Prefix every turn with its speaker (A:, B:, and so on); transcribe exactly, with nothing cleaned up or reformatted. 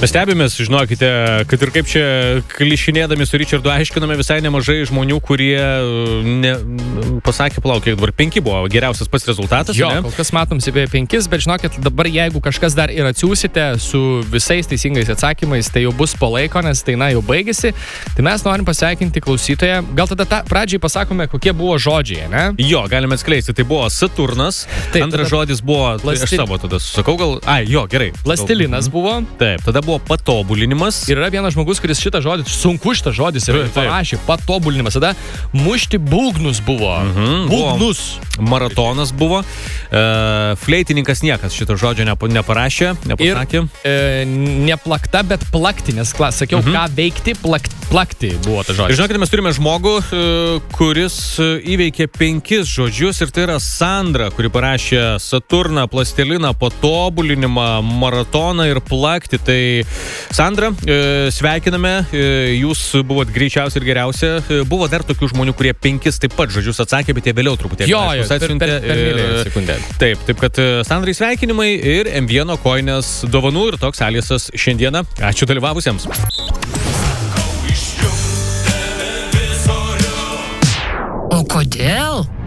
A: Mes stebimės, žinokite, kad ir kaip čia klišinėdami su Richardu aiškiname visai nemažai žmonių, kurie ne, pasakė, plaukė, dabar penki buvo geriausias pats rezultatas.
B: Jo,
A: ne?
B: kol kas matom apie penkis, bet žinokit, dabar jeigu kažkas dar ir atsiūsite su visais teisingais atsakymais, tai jau bus po laiko, nes tai na jau baigėsi. Tai mes norim pasveikinti klausytoją. Gal tada ta, pradžiai pasakome, kokie buvo žodžiai, ne?
A: Jo, galime atskleisti. Tai buvo Saturnas. Taip, Antras tada... žodis buvo,
B: Plastil...
A: aš savo tada susakau, gal... Ai, jo, gerai.
B: Plastilinas buvo.
A: Taip, tada buvo patobulinimas.
B: Ir yra vienas žmogus, kuris šitą žodį, sunku šitą žodį ir parašė, patobulinimas. Tada mušti būgnus buvo.
A: Mhm,
B: būgnus.
A: Buvo. Maratonas buvo. Uh, fleitininkas niekas šito žodžio nepa, neparašė, nepasakė.
B: Ir e, neplakta, bet plakti, nes klas, sakiau, mhm. ką veikti, plak, plakti buvo ta žodis.
A: Ir žinokite, mes turime žmogų, uh, kuris įveikė penkis žodžius ir tai yra Sandra, kuri parašė Saturną, plastiliną, patobulinimą, maratoną ir plakti. Tai Sandra, sveikiname, jūs buvot greičiausia ir geriausia. Buvo dar tokių žmonių, kurie penkis taip pat žodžius atsakė, bet jie vėliau truputėlį.
B: Jo, jo, per, per, per, per sekundę.
A: Taip, taip, kad Sandrai sveikinimai ir M vieno koinės dovanų ir toks aliasas šiandieną. Ačiū dalyvavusiems.
C: O kodėl?